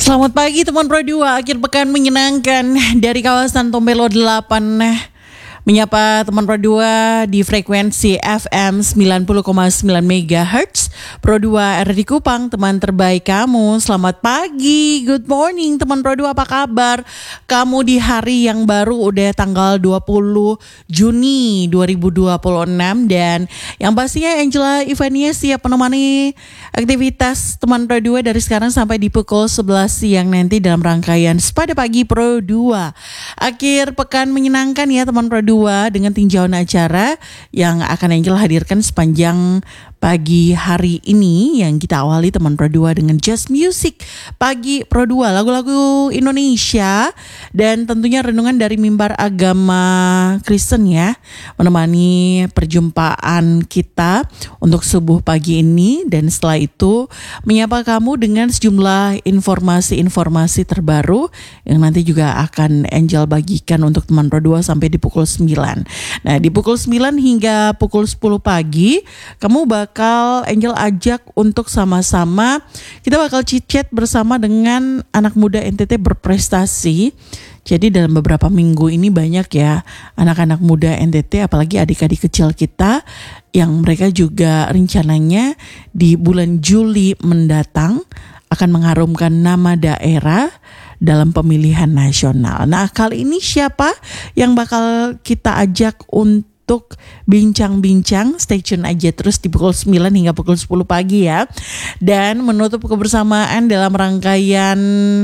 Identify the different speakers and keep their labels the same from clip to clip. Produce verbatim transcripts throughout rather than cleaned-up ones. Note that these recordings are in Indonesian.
Speaker 1: Selamat pagi teman Pro dua, akhir pekan menyenangkan dari kawasan Tombelo delapan. Menyapa teman Pro dua di frekuensi F M sembilan puluh koma sembilan megahertz. Pro dua R D Kupang, teman terbaik kamu. Selamat pagi, good morning teman Pro dua, apa kabar? Kamu di hari yang baru udah tanggal dua puluh Juni dua ribu dua puluh enam. Dan yang pastinya Angela Ivania siap menemani aktivitas teman Pro dua dari sekarang sampai di pukul sebelas siang nanti dalam rangkaian Sepada Pagi Pro dua. Akhir pekan menyenangkan ya teman Pro dua, dengan tinjauan acara yang akan Angel hadirkan sepanjang pagi hari ini, yang kita awali teman Pro dua dengan Just Music Pagi Pro dua, lagu-lagu Indonesia dan tentunya renungan dari mimbar agama Kristen ya, menemani perjumpaan kita untuk subuh pagi ini. Dan setelah itu menyapa kamu dengan sejumlah informasi-informasi terbaru yang nanti juga akan Angel bagikan untuk teman Pro dua sampai di pukul sembilan. Nah, di pukul sembilan hingga pukul sepuluh pagi kamu bakal bakal Angel ajak untuk sama-sama kita bakal chit-chat bersama dengan anak muda N T T berprestasi. Jadi dalam beberapa minggu ini banyak ya anak-anak muda N T T, apalagi adik-adik kecil kita yang mereka juga rencananya di bulan Juli mendatang akan mengharumkan nama daerah dalam pemilihan nasional. Nah, kali ini siapa yang bakal kita ajak untuk untuk bincang-bincang? Stay tune aja terus di pukul sembilan hingga pukul sepuluh pagi ya. Dan menutup kebersamaan dalam rangkaian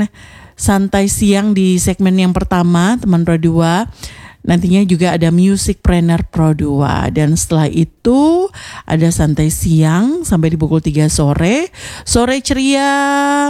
Speaker 1: santai siang di segmen yang pertama teman Pro dua, nantinya juga ada Music Planner Pro dua. Dan setelah itu ada santai siang sampai di pukul tiga sore. Sore ceria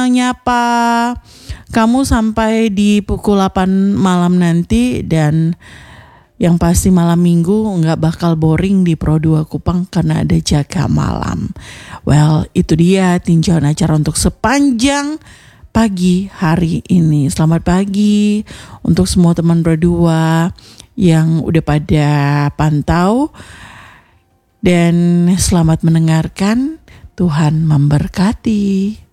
Speaker 1: menyapa kamu sampai di pukul delapan malam nanti. Dan yang pasti malam minggu nggak bakal boring di Pro dua Kupang karena ada Jaga Malam. Well, itu dia tinjauan acara untuk sepanjang pagi hari ini. Selamat pagi untuk semua teman Pro dua yang udah pada pantau. Dan selamat mendengarkan. Tuhan memberkati.